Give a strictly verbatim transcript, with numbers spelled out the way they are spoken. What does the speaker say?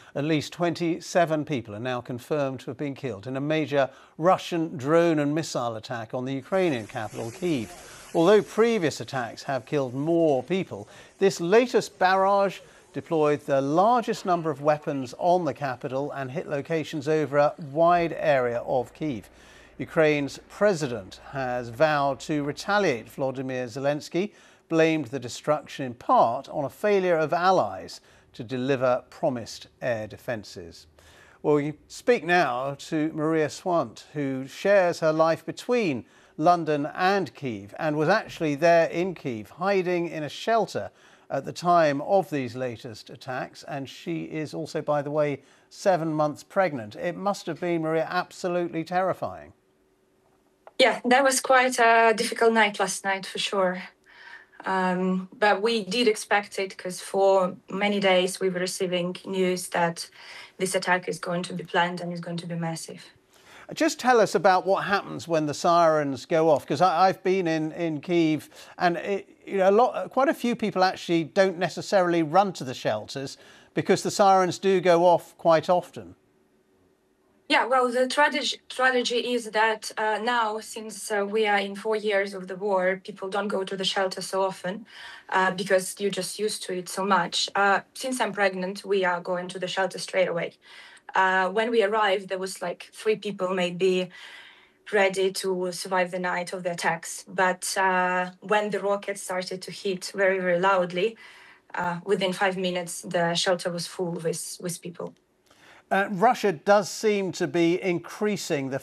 At least twenty-seven people are now confirmed to have been killed in a major Russian drone and missile attack on the Ukrainian capital, Kyiv. Although previous attacks have killed more people, this latest barrage deployed the largest number of weapons on the capital and hit locations over a wide area of Kyiv. Ukraine's president has vowed to retaliate. Volodymyr Zelensky blamed the destruction in part on a failure of allies to deliver promised air defences. Well, we speak now to Maria Swant, who shares her life between London and Kyiv and was actually there in Kyiv, hiding in a shelter at the time of these latest attacks. And she is also, by the way, seven months pregnant. It must have been, Maria, absolutely terrifying. Yeah, that was quite a difficult night last night, for sure. Um, but we did expect it because for many days we were receiving news that this attack is going to be planned and is going to be massive. Just tell us about what happens when the sirens go off, because I've been in, in Kyiv and it, you know, a lot, quite a few people actually don't necessarily run to the shelters because the sirens do go off quite often. Yeah, well, the strategy, strategy is that uh, now, since uh, we are in four years of the war, people don't go to the shelter so often uh, because you're just used to it so much. Uh, since I'm pregnant, we are going to the shelter straight away. Uh, when we arrived, there was like three people maybe ready to survive the night of the attacks. But uh, when the rockets started to hit very, very loudly, uh, within five minutes, the shelter was full with, with people. Uh, Russia does seem to be increasing the